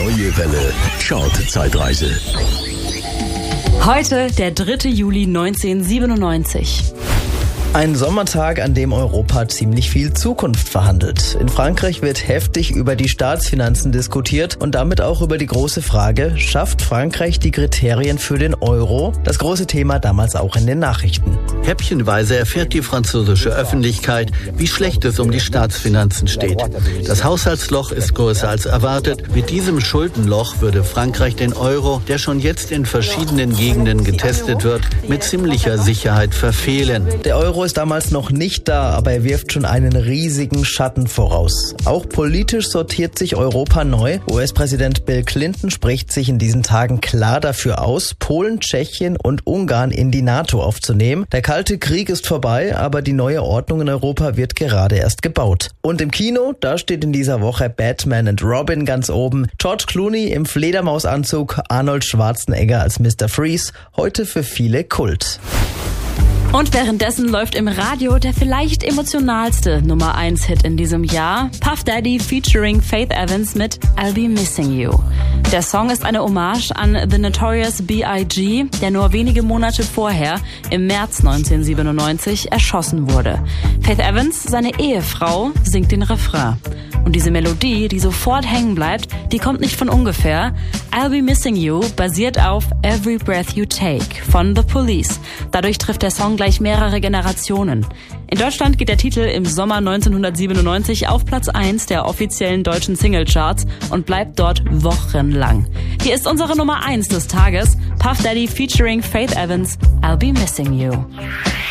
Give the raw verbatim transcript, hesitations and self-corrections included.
Neue Welle Chart-Zeitreise. Heute der dritte Juli neunzehnhundertsiebenundneunzig. Ein Sommertag, an dem Europa ziemlich viel Zukunft verhandelt. In Frankreich wird heftig über die Staatsfinanzen diskutiert und damit auch über die große Frage, schafft Frankreich die Kriterien für den Euro? Das große Thema damals auch in den Nachrichten. Häppchenweise erfährt die französische Öffentlichkeit, wie schlecht es um die Staatsfinanzen steht. Das Haushaltsloch ist größer als erwartet. Mit diesem Schuldenloch würde Frankreich den Euro, der schon jetzt in verschiedenen Gegenden getestet wird, mit ziemlicher Sicherheit verfehlen. Der Euro ist damals noch nicht da, aber er wirft schon einen riesigen Schatten voraus. Auch politisch sortiert sich Europa neu. U S-Präsident Bill Clinton spricht sich in diesen Tagen klar dafür aus, Polen, Tschechien und Ungarn in die NATO aufzunehmen. Der Kalte Krieg ist vorbei, aber die neue Ordnung in Europa wird gerade erst gebaut. Und im Kino, da steht in dieser Woche Batman and Robin ganz oben, George Clooney im Fledermausanzug, Arnold Schwarzenegger als Mister Freeze, heute für viele Kult. Und währenddessen läuft im Radio der vielleicht emotionalste Nummer eins Hit in diesem Jahr, Puff Daddy featuring Faith Evans mit I'll Be Missing You. Der Song ist eine Hommage an The Notorious B I G, der nur wenige Monate vorher, im März neunzehnhundertsiebenundneunzig, erschossen wurde. Faith Evans, seine Ehefrau, singt den Refrain. Und diese Melodie, die sofort hängen bleibt, die kommt nicht von ungefähr. I'll Be Missing You basiert auf Every Breath You Take von The Police. Dadurch trifft der Song gleich mehrere Generationen. In Deutschland geht der Titel im Sommer neunzehnhundertsiebenundneunzig auf Platz eins der offiziellen deutschen Singlecharts und bleibt dort wochenlang. Hier ist unsere Nummer eins des Tages, Puff Daddy featuring Faith Evans, I'll Be Missing You.